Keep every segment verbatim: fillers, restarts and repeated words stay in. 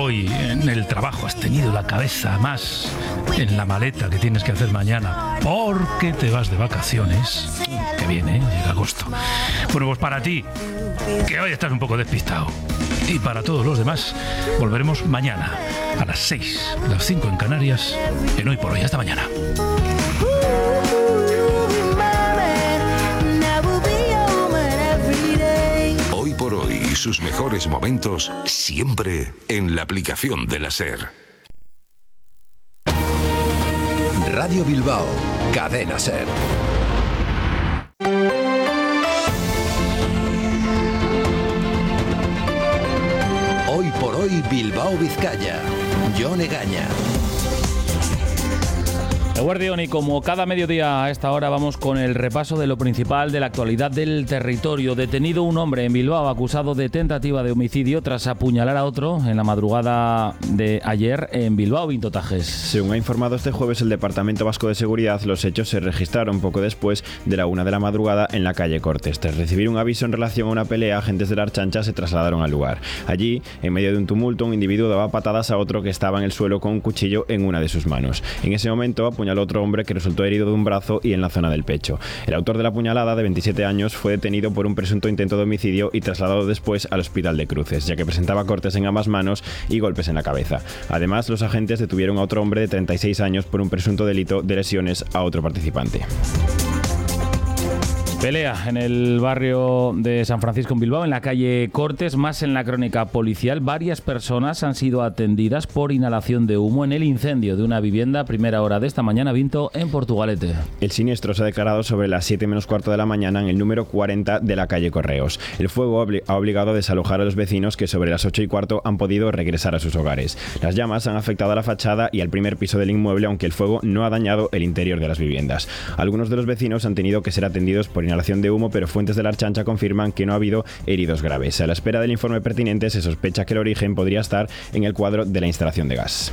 hoy en el trabajo has tenido la cabeza más en la maleta que tienes que hacer mañana porque te vas de vacaciones, que viene, ¿eh? Llega agosto. Bueno, pues para ti, que hoy estás un poco despistado, y para todos los demás, volveremos mañana a las seis, las cinco en Canarias, en Hoy por Hoy. Hasta mañana. Hoy por Hoy, sus mejores momentos siempre en la aplicación de la SER. Radio Bilbao, Cadena SER. Hoy por Hoy, Bilbao, Vizcaya. Jon Egaña. Eguardión, y como cada mediodía a esta hora vamos con el repaso de lo principal de la actualidad del territorio. Detenido un hombre en Bilbao acusado de tentativa de homicidio tras apuñalar a otro en la madrugada de ayer en Bilbao, Vintotajes. Según ha informado este jueves el Departamento Vasco de Seguridad, los hechos se registraron poco después de la una de la madrugada en la calle Cortes. Tras recibir un aviso en relación a una pelea, agentes de la Ertzaintza se trasladaron al lugar. Allí, en medio de un tumulto, un individuo daba patadas a otro que estaba en el suelo con un cuchillo en una de sus manos. En ese momento apuñaló a otro hombre que resultó herido de un brazo y en la zona del pecho. El autor de la puñalada, de veintisiete años, fue detenido por un presunto intento de homicidio y trasladado después al Hospital de Cruces, ya que presentaba cortes en ambas manos y golpes en la cabeza. Además, los agentes detuvieron a otro hombre de treinta y seis años por un presunto delito de lesiones a otro participante. Pelea en el barrio de San Francisco en Bilbao, en la calle Cortes. Más en la crónica policial, varias personas han sido atendidas por inhalación de humo en el incendio de una vivienda a primera hora de esta mañana, Vinto, en Portugalete. El siniestro se ha declarado sobre las siete menos cuarto de la mañana en el número cuarenta de la calle Correos. El fuego ha obligado a desalojar a los vecinos que sobre las ocho y cuarto han podido regresar a sus hogares. Las llamas han afectado a la fachada y al primer piso del inmueble, aunque el fuego no ha dañado el interior de las viviendas. Algunos de los vecinos han tenido que ser atendidos por inhalación de humo, pero fuentes de la Ertzaintza confirman que no ha habido heridos graves. A la espera del informe pertinente, se sospecha que el origen podría estar en el cuadro de la instalación de gas.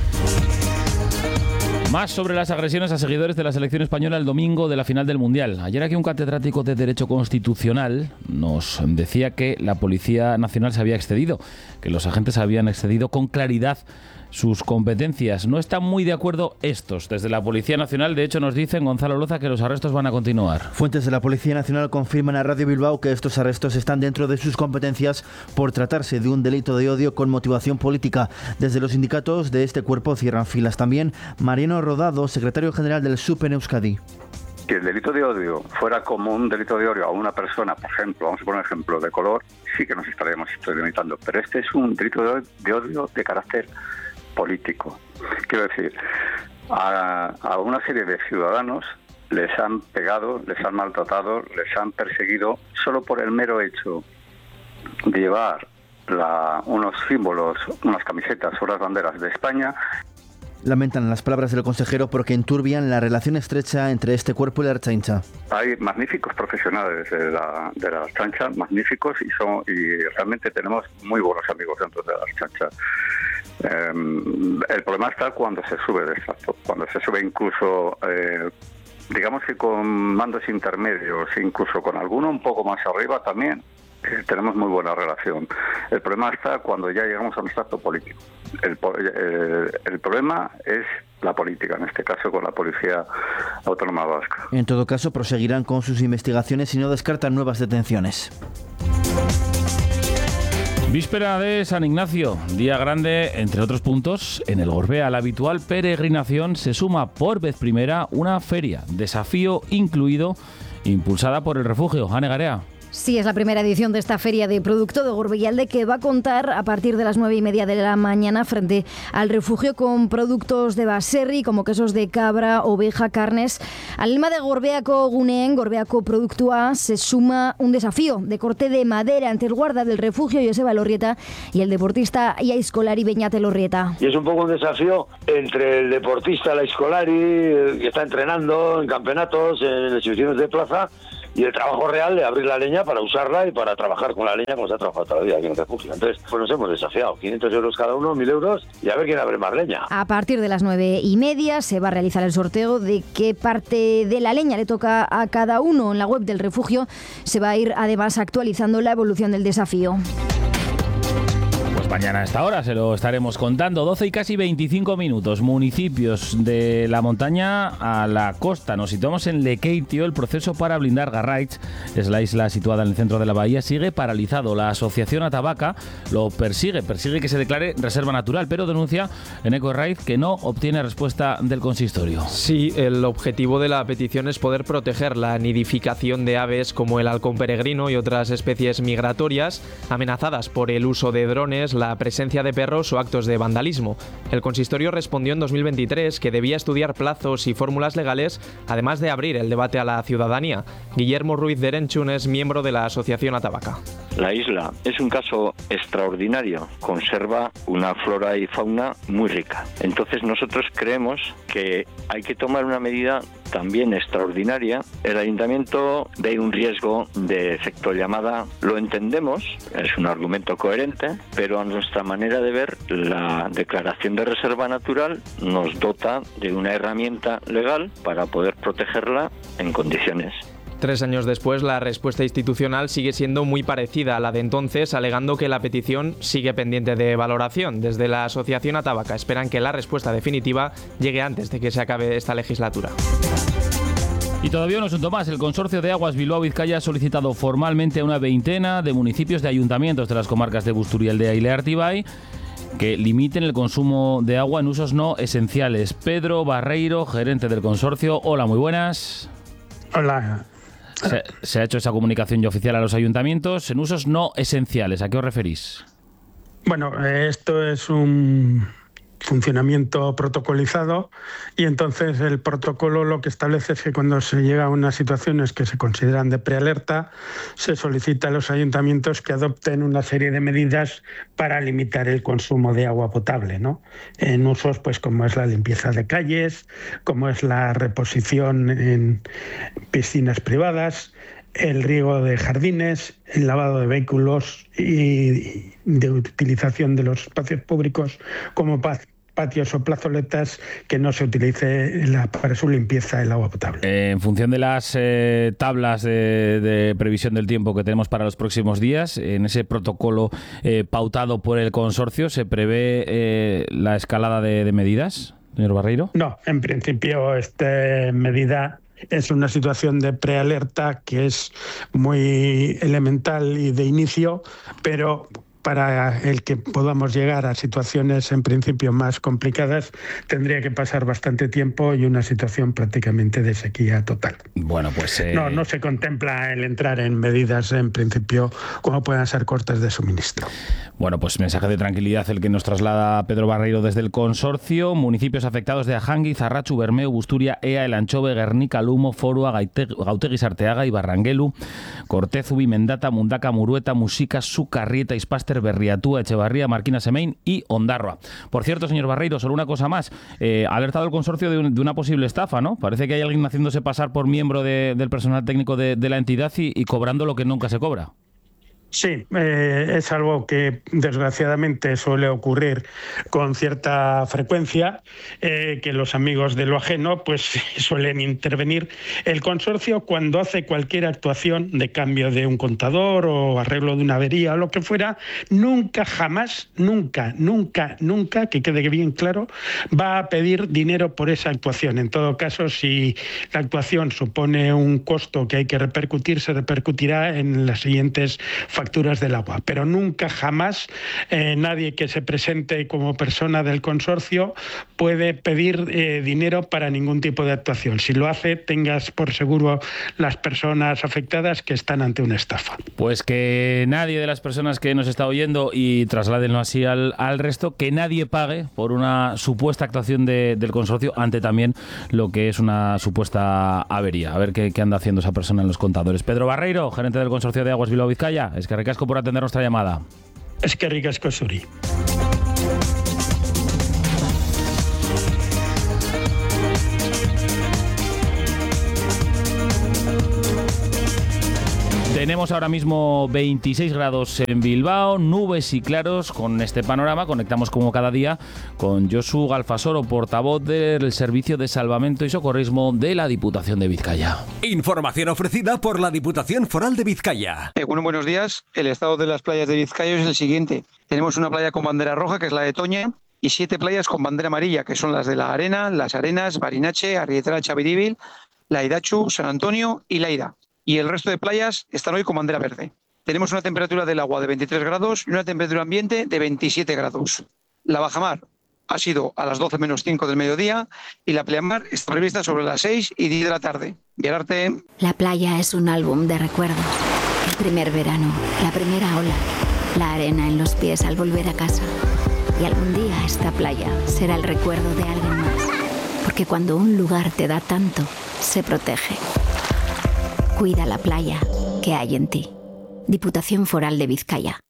Más sobre las agresiones a seguidores de la selección española el domingo de la final del Mundial. Ayer aquí un catedrático de Derecho Constitucional nos decía que la Policía Nacional se había excedido, que los agentes habían excedido con claridad sus competencias. No están muy de acuerdo estos desde la Policía Nacional. De hecho, nos dicen, Gonzalo Loza, que los arrestos van a continuar. Fuentes de la Policía Nacional confirman a Radio Bilbao que estos arrestos están dentro de sus competencias por tratarse de un delito de odio con motivación política. Desde los sindicatos de este cuerpo cierran filas. También Mariano Rodado, secretario general del S U P en Euskadi. Si el delito de odio fuera como un delito de odio a una persona, por ejemplo, vamos a poner un ejemplo de color, sí que nos estaríamos limitando. Pero este es un delito de odio de carácter político. Quiero decir, a, a una serie de ciudadanos les han pegado, les han maltratado, les han perseguido solo por el mero hecho de llevar la, unos símbolos, unas camisetas o las banderas de España. Lamentan las palabras del consejero porque enturbian la relación estrecha entre este cuerpo y la Ertzaintza. Hay magníficos profesionales de la, de la Ertzaintza, magníficos, y son y realmente tenemos muy buenos amigos dentro de la Ertzaintza. Eh, el problema está cuando se sube de estrato, cuando se sube incluso, eh, digamos que con mandos intermedios, incluso con alguno un poco más arriba también. Eh, tenemos muy buena relación. El problema está cuando ya llegamos a un estrato político. El, el, el problema es la política, en este caso con la Policía Autónoma Vasca. En todo caso, proseguirán con sus investigaciones y no descartan nuevas detenciones. Víspera de San Ignacio, día grande, entre otros puntos, en el Gorbea. A la habitual peregrinación se suma por vez primera una feria, desafío incluido, impulsada por el Refugio. Ane Garea. Sí, es la primera edición de esta feria de producto de Gorbellalde que va a contar a partir de las nueve y media de la mañana frente al refugio con productos de baserri como quesos de cabra, oveja, carnes. Al lema de Gorbeako Guneen, Gorbeako Produktua, se suma un desafío de corte de madera ante el guarda del refugio, Joseba Lorrieta, y el deportista Iaiskolari Beñate Lorrieta. Y es un poco un desafío entre el deportista, la Iaiskolari, que está entrenando en campeonatos, en exhibiciones de plaza, y el trabajo real de abrir la leña para usarla y para trabajar con la leña como se ha trabajado toda la vida aquí en el refugio. Entonces, pues nos hemos desafiado, quinientos euros cada uno, mil euros, y a ver quién abre más leña. A partir de las nueve y media se va a realizar el sorteo de qué parte de la leña le toca a cada uno. En la web del refugio se va a ir además actualizando la evolución del desafío. mañana a esta hora se lo estaremos contando. doce y casi veinticinco minutos. Municipios de la montaña a la costa. Nos situamos en Lekeitio. El proceso para blindar Garraitz, es la isla situada en el centro de la bahía, sigue paralizado. La asociación Atabaca lo persigue, persigue que se declare reserva natural, pero denuncia en Eco Raid que no obtiene respuesta del consistorio. Sí, el objetivo de la petición es poder proteger la nidificación de aves como el halcón peregrino y otras especies migratorias amenazadas por el uso de drones, la presencia de perros o actos de vandalismo. El consistorio respondió en dos mil veintitrés que debía estudiar plazos y fórmulas legales, además de abrir el debate a la ciudadanía. Guillermo Ruiz de Erenchun es miembro de la asociación Atabaca. La isla es un caso extraordinario, conserva una flora y fauna muy rica. Entonces nosotros creemos que hay que tomar una medida también extraordinaria. El ayuntamiento ve un riesgo de efecto llamada, lo entendemos, es un argumento coherente, pero a nuestra manera de ver, la declaración de reserva natural nos dota de una herramienta legal para poder protegerla en condiciones. Tres años después, la respuesta institucional sigue siendo muy parecida a la de entonces, alegando que la petición sigue pendiente de valoración. Desde la asociación Atabaca esperan que la respuesta definitiva llegue antes de que se acabe esta legislatura. Y todavía un asunto más. El Consorcio de Aguas Bilbao-Vizcaya ha solicitado formalmente a una veintena de municipios de ayuntamientos de las comarcas de Busturialdea y Leartibay que limiten el consumo de agua en usos no esenciales. Pedro Barreiro, gerente del consorcio. Hola, muy buenas. Hola. Se, se ha hecho esa comunicación ya oficial a los ayuntamientos en usos no esenciales. ¿A qué os referís? Bueno, esto es un funcionamiento protocolizado y entonces el protocolo lo que establece es que cuando se llega a unas situaciones que se consideran de prealerta, se solicita a los ayuntamientos que adopten una serie de medidas para limitar el consumo de agua potable, ¿no? En usos pues como es la limpieza de calles, como es la reposición en piscinas privadas, el riego de jardines, el lavado de vehículos y de utilización de los espacios públicos como patios o plazoletas que no se utilice la, para su limpieza el agua potable. Eh, en función de las eh, tablas de, de previsión del tiempo que tenemos para los próximos días, en ese protocolo eh, pautado por el consorcio, ¿se prevé eh, la escalada de, de medidas, señor Barreiro? No, en principio esta medida es una situación de prealerta que es muy elemental y de inicio, pero para el que podamos llegar a situaciones en principio más complicadas tendría que pasar bastante tiempo y una situación prácticamente de sequía total. Bueno, pues eh... no, no se contempla el entrar en medidas en principio como puedan ser cortes de suministro. Bueno, pues mensaje de tranquilidad el que nos traslada Pedro Barreiro desde el consorcio. Municipios afectados de Ajangui, Zarrachu, Bermeo, Busturia, Ea, El Anchove, Guernica, Lumo, Forua, Gautegi, Sarteaga y Barranguelu, Cortezubi, Mendata, Mundaca, Murueta, Musica, Sucarrieta, Ispaster, Berriatúa, Echevarría, Marquina, Semein y Ondarroa. Por cierto, señor Barreiro, solo una cosa más. Eh, ha alertado el consorcio de, un, de una posible estafa, ¿no? Parece que hay alguien haciéndose pasar por miembro de, del personal técnico de, de la entidad y, y cobrando lo que nunca se cobra. Sí, eh, es algo que desgraciadamente suele ocurrir con cierta frecuencia, eh, que los amigos de lo ajeno pues suelen intervenir. El consorcio, cuando hace cualquier actuación de cambio de un contador o arreglo de una avería o lo que fuera, nunca, jamás, nunca, nunca, nunca, que quede bien claro, va a pedir dinero por esa actuación. En todo caso, si la actuación supone un costo que hay que repercutir, se repercutirá en las siguientes facturas del agua, pero nunca jamás eh, nadie que se presente como persona del consorcio puede pedir eh, dinero para ningún tipo de actuación. Si lo hace, tengas por seguro las personas afectadas que están ante una estafa. Pues que nadie de las personas que nos está oyendo, y trasládenlo así al, al resto, que nadie pague por una supuesta actuación de, del consorcio ante también lo que es una supuesta avería. A ver qué, qué anda haciendo esa persona en los contadores. Pedro Barreiro, gerente del consorcio de Aguas Bilbao-Vizcaya. Es que ricasco por atender nuestra llamada. Es que ricasco, Suri. Tenemos ahora mismo veintiséis grados en Bilbao, nubes y claros. Con este panorama conectamos como cada día con Josu Galfasoro, portavoz del Servicio de Salvamento y Socorrismo de la Diputación de Vizcaya. Información ofrecida por la Diputación Foral de Vizcaya. Eh, bueno, buenos días. El estado de las playas de Vizcaya es el siguiente. Tenemos una playa con bandera roja, que es la de Toña, y siete playas con bandera amarilla, que son las de La Arena, Las Arenas, Barinache, Arrietara, Chaviríbil, La Idachu, San Antonio y Laida. Y el resto de playas están hoy con bandera verde. Tenemos una temperatura del agua de veintitrés grados y una temperatura ambiente de veintisiete grados. La bajamar ha sido a las doce menos cinco del mediodía y la pleamar está prevista sobre las seis y diez de la tarde. Viararte. La playa es un álbum de recuerdos. El primer verano, la primera ola, la arena en los pies al volver a casa. Y algún día esta playa será el recuerdo de alguien más. Porque cuando un lugar te da tanto, se protege. Cuida la playa que hay en ti. Diputación Foral de Vizcaya.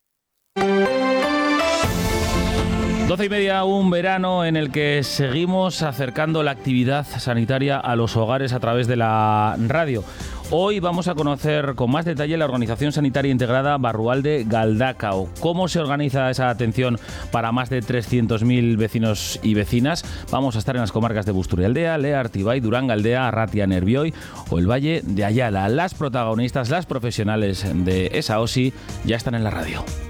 Doce y media, un verano en el que seguimos acercando la actividad sanitaria a los hogares a través de la radio. Hoy vamos a conocer con más detalle la Organización Sanitaria Integrada Barrualde Galdakao. ¿Cómo se organiza esa atención para más de trescientos mil vecinos y vecinas? Vamos a estar en las comarcas de Busturialdea, Lea, Artibay, Durangaldea, Arratia, Nervioi o el Valle de Ayala. Las protagonistas, las profesionales de esa O S I ya están en la radio.